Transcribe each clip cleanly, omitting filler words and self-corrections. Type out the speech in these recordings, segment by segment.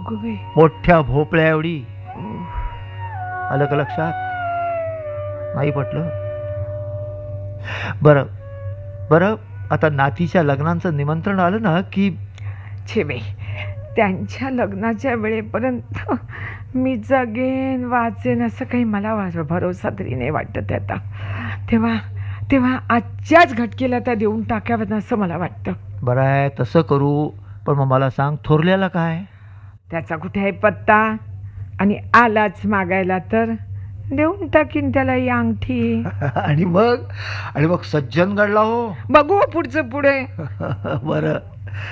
अगं बाई. मोठ्या भोपळ्या एवढी. आलं का लक्षात? नाही पटलं? बरं बरं, आता नातीच्या लग्नाचं निमंत्रण आलं ना की छे बाई, त्यांच्या लग्नाच्या वेळेपर्यंत मी जगेन वाचेन असं काही मला भरोसा तरी नाही वाटत आता. तेव्हा तेव्हा आजच्याच घटकेला त्या देऊन टाकाव्यात असं मला वाटतं. बरं आहे, तसं करू. पण मग मला सांग, थोरल्याला काय? त्याचा कुठे आहे पत्ता? आणि आलाच मागायला तर देऊन टाकीन त्याला ही अंगठी. आणि मग सज्जनगडला हो. बघू पुढचं पुढे. बरं,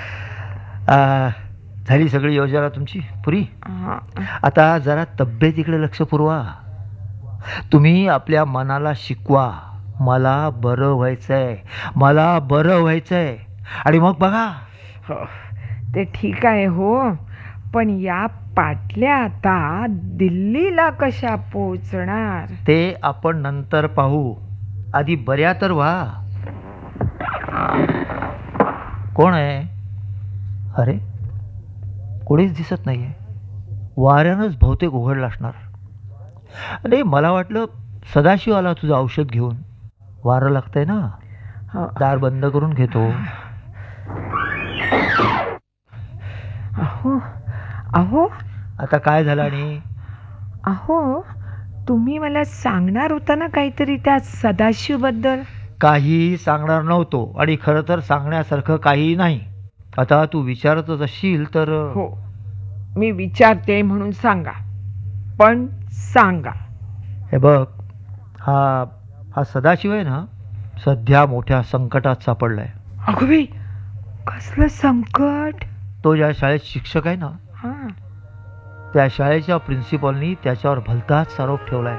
झाली सगळी योजना तुमची पुरी. आता जरा तब्येतीकडे लक्ष पुरवा. तुम्ही आपल्या मनाला शिकवा, मला बरं व्हायचंय, मला बरं व्हायचंय. आणि मग बघा. हो, ते ठीक आहे हो, पण या पाटल्या आता दिल्लीला कशा पोहोचणार? ते आपण नंतर पाहू. आधी बऱ्या तर व्हा. कोण आहे? अरे, कोणीच दिसत नाहीये. वाऱ्यानंच बहुतेक उघडला असणार. अरे, मला वाटलं सदाशिव आला तुझं औषध घेऊन. वारं लागतंय ना, दार बंद करून घेतो. अहो अहो, आता काय झालं? आणि अहो, तुम्ही मला सांगणार होता ना काहीतरी त्या सदाशिव बद्दल. काही सांगणार नव्हतो, आणि खरं तर सांगण्यासारखं काही नाही. आता तू विचारतच असशील तर. हो, मी विचारते म्हणून सांगा, पण सांगा. हे बघ, हा सदाशिव आहे ना, सध्या मोठ्या संकटात सापडलाय. अगं बाई, कसलं संकट? तो ज्या शाळेत शिक्षक आहे ना, त्या शाळेच्या प्रिन्सिपॉलनी त्याच्यावर भलताच आरोप ठेवलाय.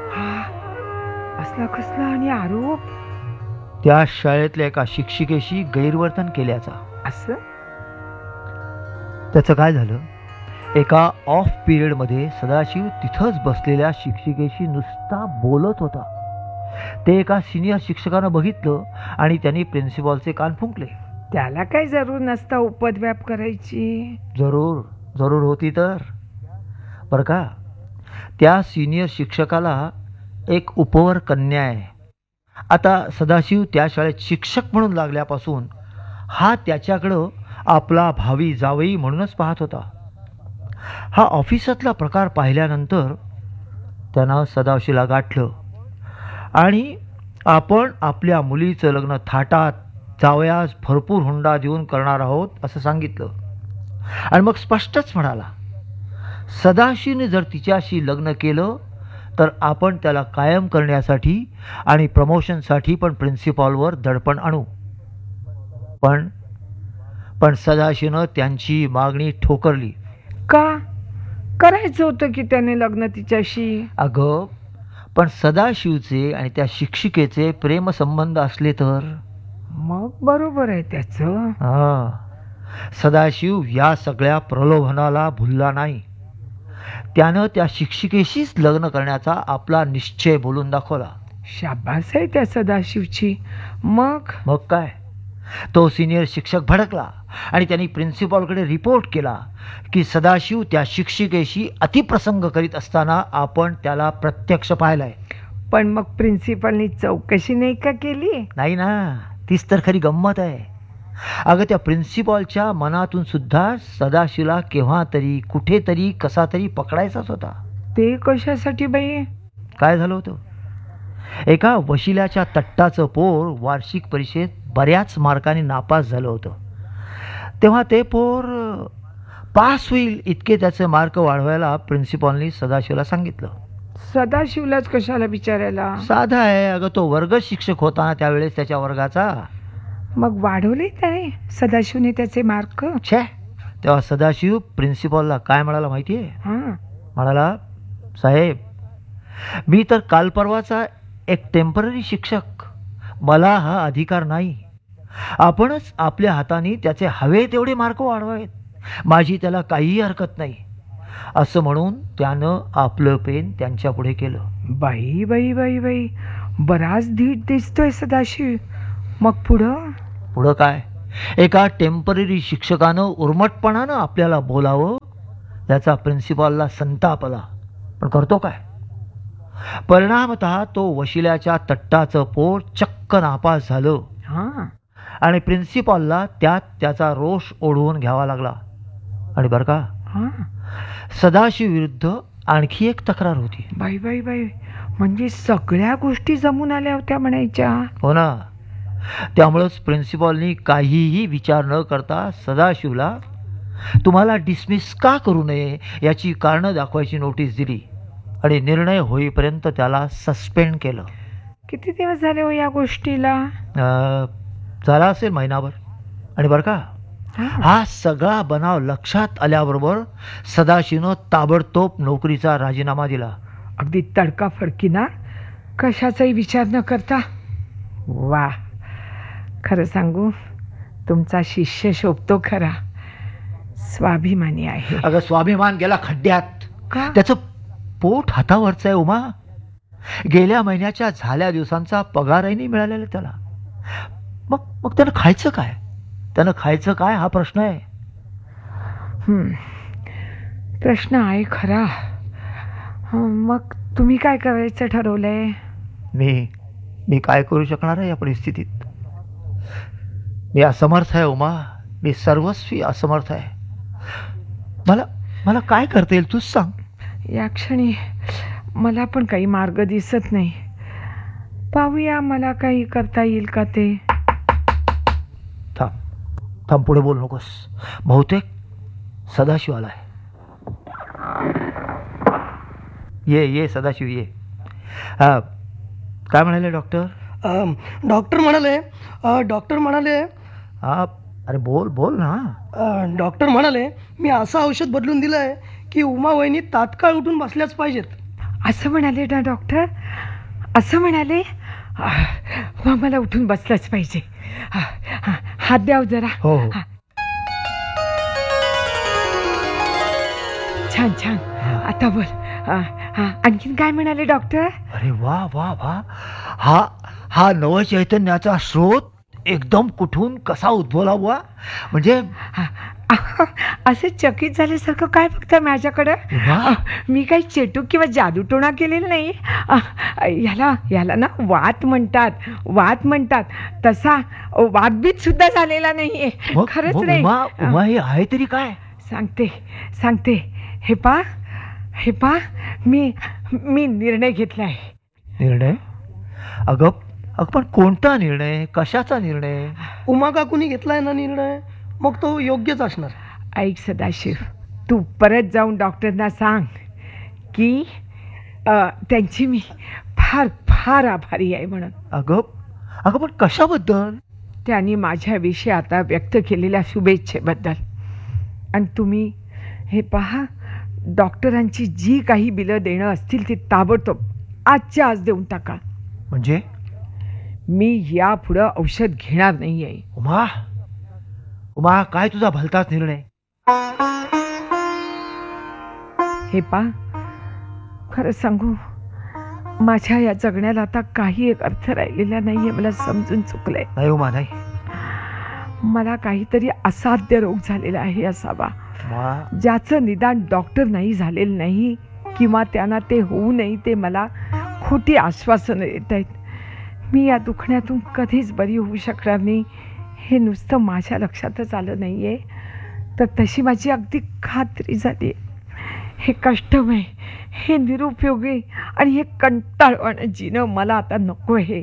असला कसला आणि आरोप? त्या शाळेतल्या एका शिक्षिकेशी गैरवर्तन केल्याचा. असं? त्याचं काय झालं, एका ऑफ पिरियड मध्ये सदाशिव तिथंच बसलेल्या शिक्षिकेशी नुसता बोलत होता. ते एका सिनियर शिक्षकानं बघितलं आणि त्यांनी प्रिन्सिपॉलचे कान फुंकले. त्याला काय जरूर नसता उपद्व्याप करायची? जरूर होती तर. बरं का, त्या सिनियर शिक्षकाला एक उपवर कन्या आहे. आता सदाशिव त्या शाळेत शिक्षक म्हणून लागल्यापासून हा त्याच्याकडं आपला भावी जावई म्हणूनच पाहत होता. हा ऑफिसातला प्रकार पाहिल्यानंतर त्यानं सदाशिवला गाठलं आणि आपण आपल्या मुलीचं लग्न थाटात जावयास भरपूर हुंडा देऊन करणार आहोत असं सांगितलं. आणि मग स्पष्टच म्हणाला, सदाशिवने जर तिच्याशी लग्न केलं तर आपण त्याला कायम करण्यासाठी आणि प्रमोशनसाठी पण प्रिन्सिपॉलवर दडपण आणू. पण सदाशिवनं त्यांची मागणी ठोकरली. का? करायचं होतं की त्याने लग्न तिच्याशी. अगं, पण सदाशिवचे आणि त्या शिक्षिकेचे प्रेमसंबंध असले तर. मग बरोबर आहे त्याचं. सदाशिव या सगळ्या प्रलोभनाला भुलला नाही. त्यानं त्या शिक्षिकेशीच लग्न करण्याचा आपला निश्चय बोलून दाखवला. शाबास आहे त्या सदाशिवची. मग काय, तो सिनियर शिक्षक भडकला आणि त्यांनी प्रिन्सिपॉलकडे रिपोर्ट केला की सदाशिव त्या शिक्षिकेशी अतिप्रसंग करीत असताना आपण त्याला प्रत्यक्ष पाहिलाय. पण मग प्रिन्सिपलनी चौकशी नाही का केली? नाही ना, तीच तर खरी गंमत आहे. अगं, त्या प्रिन्सिपॉलच्या मनातून सुद्धा सदाशिवला केव्हा तरी कुठेतरी कसा तरी पकडायचाच होता. ते कशासाठी बाई? काय झालं होतं, एका वशिल्याच्या तट्टाचं पोर वार्षिक परीक्षेत बऱ्याच मार्कांनी नापास झालं होतं. तेव्हा ते पोर पास होईल इतके त्याचे मार्क वाढवायला प्रिन्सिपॉलनी सदाशिवला सांगितलं. सदाशिवलाच कशाला विचारायला? साधा आहे. अगं, तो वर्ग शिक्षक होता ना त्यावेळेस त्याच्या वर्गाचा. मग वाढवले त्याने सदाशिवने त्याचे मार्क? छे, तेव्हा सदाशिव प्रिन्सिपॉलला काय म्हणाला माहितीये? म्हणाला, साहेब, मी तर काल परवाचा एक टेम्पररी शिक्षक, मला हा अधिकार नाही. आपणच आपल्या हाताने त्याचे हवे तेवढे मार्क वाढवावेत. माझी त्याला काहीही हरकत नाही. असं म्हणून त्यानं आपलं पेन त्यांच्या पुढे केलं. बाई बाई बाई बाई, बराच धीट दिसतोय सदाशिव. मग पुढं काय, एका टेम्पररी शिक्षकानं उर्मटपणानं आपल्याला बोलावं याचा प्रिन्सिपॉलला संताप आला, पण करतो काय? परिणामतः तो वशिल्याच्या तट्टाचं पोट चक्क नापास झालं हां. आणि प्रिन्सिपॉलला त्यात त्याचा रोष ओढवून घ्यावा लागला. आणि बरं का, हां. सदाशिव विरुद्ध आणखी एक तक्रार होती. बाई बाई बाई, म्हणजे सगळ्या गोष्टी जमून आल्या होत्या म्हणायच्या. हो ना. त्यामुळंच प्रिन्सिपॉलनी काहीही विचार न करता सदाशिवला तुम्हाला डिसमिस का करू नये याची कारणं दाखवायची नोटीस दिली आणि निर्णय होईपर्यंत त्याला सस्पेंड केलं. किती दिवस झाले हो या गोष्टीला? झाला असेल महिनाभर. आणि बरं का, हां. हा सगळा बनाव लक्षात आल्याबरोबर सदाशिवनं ताबडतोब नोकरीचा राजीनामा दिला. अगदी तडकाफडकी ना, कशाचाही विचार न करता. वा, खरं सांगू, तुमचा शिष्य शोभतो खरा. स्वाभिमानी आहे. अगं, स्वाभिमान गेला खड्ड्यात. का? त्याचं पोट हातावरचं आहे उमा. गेल्या महिन्याच्या झाल्या दिवसांचा पगारही नाही मिळालेला त्याला. मग त्यानं खायचं काय? त्यानं खायचं काय हा प्रश्न आहे. प्रश्न आहे खरा. मग तुम्ही काय करायचं ठरवलंय? मी काय करू शकणार आहे या परिस्थितीत? मी असमर्थ आहे उमा. मी सर्वस्वी असमर्थ आहे. मला काय करता येईल तूच सांग. या क्षणी मला पण काही मार्ग दिसत नाही. पाहूया मला काही करता येईल का ते. थांब, पुढे बोल नकोस. बहुतेक सदाशिव आलाय. ये सदाशिव ये. काय म्हणाले डॉक्टर? डॉक्टर म्हणाले अरे बोल ना. डॉक्टर म्हणाले मी असं औषध बदलून दिलंय की उमा वहिनी तात्काळ उठून बसल्याच पाहिजेत. असं म्हणाले ना डॉक्टर? असं म्हणाले? मग मला उठून बसलंच पाहिजे. हात द्याव जरा. हो. छान. आता बोल. आणखीन काय म्हणाले डॉक्टर? अरे वा. हा नवचैतन्याचा स्रोत एकदम कुठून कसा उद्भवला बुवा. म्हणजे असे चकित झाल्यासारखं काय बघता माझ्याकडं? मी काही चेटूक किंवा जादूटोणा केलेला नाही. याला ना वात म्हणतात. तसा वादबीत सुद्धा झालेला नाहीये. खरंच नाही. उमा हे आहे तरी काय? सांगते. हे पा मी निर्णय घेतलाय. निर्णय? अगं पण कोणता निर्णय? कशाचा निर्णय? उमा काकूनी घेतलाय ना निर्णय, मग तो योग्यच असणार. ऐक सदाशिव, तू परत जाऊन डॉक्टरना सांग की त्यांची मी फार फार आभारी आहे म्हणून. अगं पण कशाबद्दल? त्यांनी माझ्याविषयी आता व्यक्त केलेल्या शुभेच्छेबद्दल. आणि तुम्ही हे पहा, डॉक्टरांची जी काही बिलं देणं असतील ती ताबडतोब आजच्या आज देऊन टाका. म्हणजे? मी यापुढं औषध घेणार नाही आहे. उमा काय तुझा भलताच निर्णय. हे पा, खरं सांगू, माझ्या या जगण्याला आता काही एक अर्थ राहिलेला नाहीये. मला समजून चुकलंय. नाही उमा, नाही. मला काहीतरी असाध्य रोग झालेला आहे असावा, ज्याचं निदान डॉक्टर नाही झालेलं नाही, किंवा त्यांना ते होऊ नये ते मला खोटी आश्वासनं देत आहेत. मी या दुखण्यातून कधीच बरी होऊ शकणार नाही हे नुसतं माझ्या लक्षातच आलं नाहीये, तर तशी माझी अगदी खात्री झाली. हे कष्टमय, हे निरुपयोगी आणि हे कंटाळवाणं जीणं मला आता नको आहे.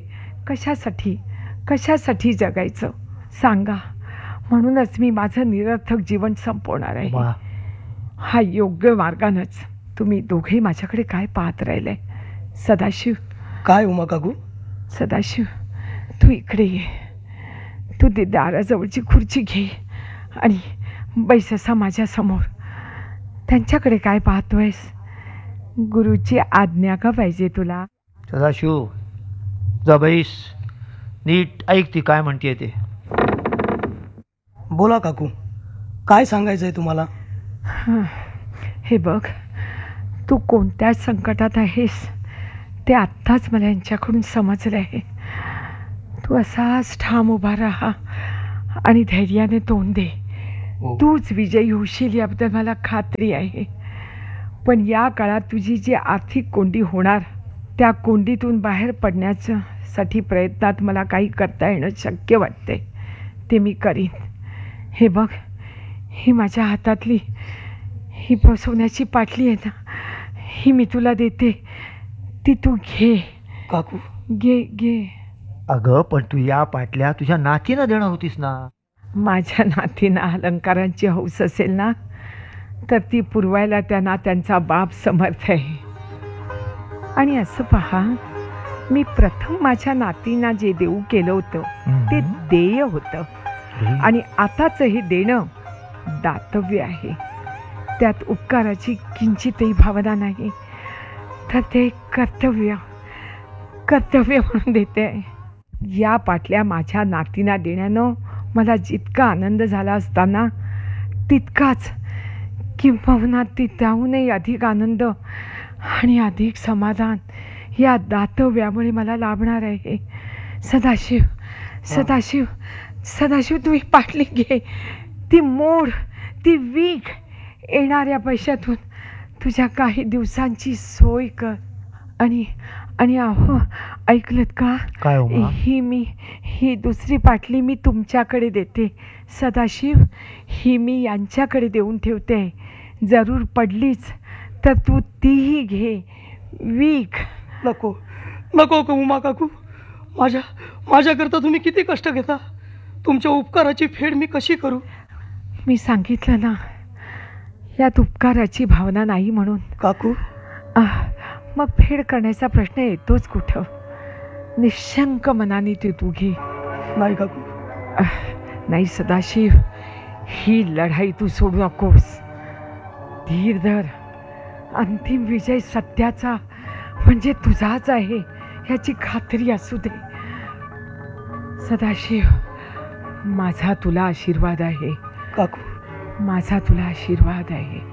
कशासाठी जगायचं सांगा? म्हणूनच मी माझं निरर्थक जीवन संपवणार आहे. हा योग्य मार्गानच. तुम्ही दोघेही माझ्याकडे काय पाहत राहिलाय? सदाशिव. काय उमा काकू? सदाशिव, तू इकडे ये. तू ते दाराजवळची खुर्ची घे आणि बैस असा माझ्या समोर. त्यांच्याकडे काय पाहतोयस? गुरुची आज्ञा का पाहिजे तुला? सदाशिव, जा बैस. नीट ऐक ती काय म्हणते ते. बोला काकू, काय सांगायचंय तुम्हाला? हे बघ, तू कोणत्या संकटात आहेस ते आत्ताच मला यांच्याकडून समजलं आहे. तू असाच ठाम उभा राहा आणि धैर्याने तोंड दे. हो. तूच विजयी होशील याबद्दल मला खात्री आहे. पण या काळात तुझी जी आर्थिक कोंडी होणार, त्या कोंडीतून बाहेर पडण्यासाठी प्रयत्नात मला काही करता येणं शक्य वाटते, ते मी करीन. हे बघ, ही माझ्या हातातली ही सोन्याची पाटली आहे ना, ही मी तुला देते, ती तू घे. काकू, घे घे. अगं पण तू या पाटल्या तुझ्या नातीनं देणार होतीस ना. माझ्या नातींना अलंकारांची हौस असेल ना, तर ती पुरवायला त्यांना त्यांचा बाप समर्थ आहे. आणि असं पहा, मी प्रथम माझ्या नातींना जे देऊ केलं होतं ते देय होतं, आणि आताच हे देणं दातव्य आहे. त्यात उपकाराची किंचितही भावना नाही, तर ते कर्तव्य म्हणून देते. या पाटल्या माझ्या नातींना देण्यानं मला जितका आनंद झाला असताना, तितकाच किंबहुना त्याहूनही अधिक आनंद आणि अधिक समाधान या दातव्यामुळे मला लाभणार आहे. सदाशिव सदाशिव सदाशिव, तू ही पाटली घे, ती मोड, ती वीक, येणाऱ्या पैशातून तुझ्या काही दिवसांची सोय कर. आणि अहो, ऐकलत का? काय हो मा? ही दुसरी पाटली मी तुमच्याकडे देते सदाशिव. ही मी यांच्याकडे देऊन ठेवते. जरूर पडलीच तर तू तीही घे. वीक. नको नको उमा काकू, माझ्याकरता तुम्ही किती कष्ट घेता. तुमच्या उपकाराची फेड मी कशी करू? मी सांगितलं ना, यात उपकाराची भावना नाही म्हणून. काकू, मग फेड करण्याचा प्रश्न येतोच कुठं? निशंक मनाने तू घे. नाही काकू. नाही सदाशिव, ही लढाई तू सोडू नकोस. धीर धर. अंतिम विजय सत्याचा म्हणजे तुझाच आहे याची खात्री असू दे. सदाशिव, माझा तुला आशीर्वाद आहे. काकू, माझा तुला आशीर्वाद आहे.